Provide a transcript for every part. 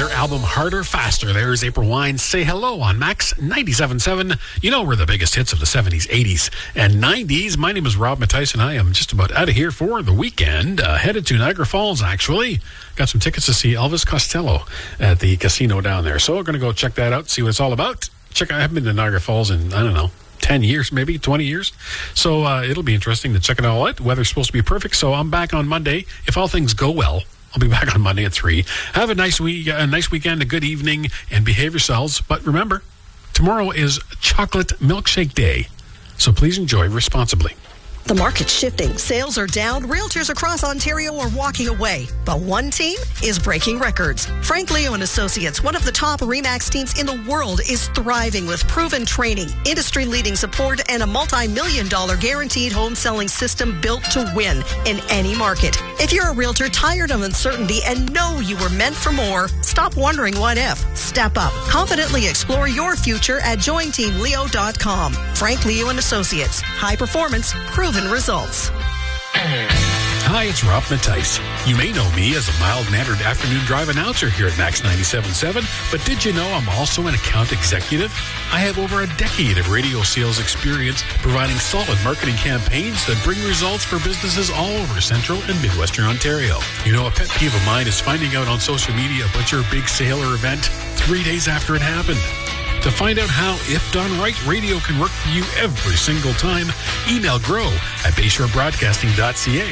their album Harder, Faster. There's April Wine's Say Hello on Max 97.7. You know we're the biggest hits of the 70s, 80s, and 90s. My name is Rob Matthijs, and I am just about out of here for the weekend. Headed to Niagara Falls, actually. Got some tickets to see Elvis Costello at the casino down there. So we're going to go check that out, see what it's all about. I haven't been to Niagara Falls in, 10 years, maybe 20 years. So it'll be interesting to check it all out. The weather's supposed to be perfect, so I'm back on Monday. If all things go well, I'll be back on Monday at 3. Have a nice weekend, a good evening, and behave yourselves. But remember, tomorrow is Chocolate Milkshake Day, so please enjoy responsibly. The market's shifting. Sales are down. Realtors across Ontario are walking away. But one team is breaking records. Frank Leo and Associates, one of the top RE/MAX teams in the world, is thriving with proven training, industry-leading support, and a multi-million-dollar guaranteed home selling system built to win in any market. If you're a realtor tired of uncertainty and know you were meant for more, stop wondering what if. Step up. Confidently explore your future at jointeamleo.com. Frank Leo and Associates. High performance, proven results. Hi, it's Rob Matthijs. You may know me as a mild-mannered afternoon drive announcer here at Max 97.7, but did you know I'm also an account executive? I have over a decade of radio sales experience providing solid marketing campaigns that bring results for businesses all over Central and Midwestern Ontario. You know, a pet peeve of mine is finding out on social media about your big sale or event 3 days after it happened. To find out how, if done right, radio can work for you every single time, email grow@bayshorebroadcasting.ca.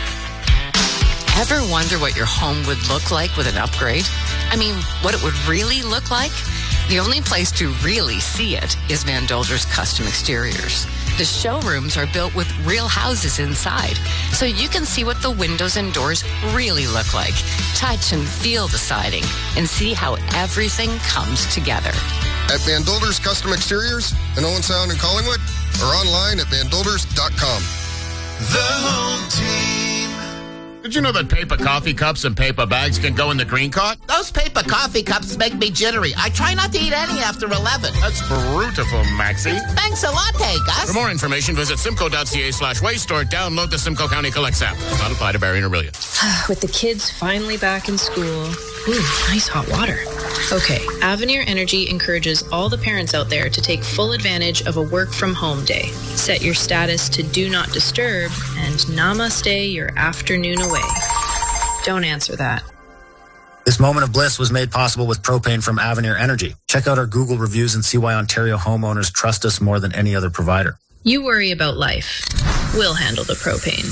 Ever wonder what your home would look like with an upgrade? I mean, what it would really look like? The only place to really see it is Van Dolder's Custom Exteriors. The showrooms are built with real houses inside, so you can see what the windows and doors really look like, touch and feel the siding, and see how everything comes together. At Van Dolder's Custom Exteriors in Owen Sound and Collingwood, or online at vandolders.com. The home team. Did you know that paper coffee cups and paper bags can go in the green cart? Those paper coffee cups make me jittery. I try not to eat any after 11. That's beautiful, Maxie. Thanks a lot, Gus. For more information, visit simcoe.ca/waste or download the Simcoe County Collects app. Not apply to Barrie and Orillia. With the kids finally back in school. Ooh, nice hot water. Okay, Avenir Energy encourages all the parents out there to take full advantage of a work-from-home day. Set your status to Do Not Disturb and namaste your afternoon away. Don't answer that. This moment of bliss was made possible with propane from Avenir Energy. Check out our Google reviews and see why Ontario homeowners trust us more than any other provider. You worry about life. We'll handle the propane.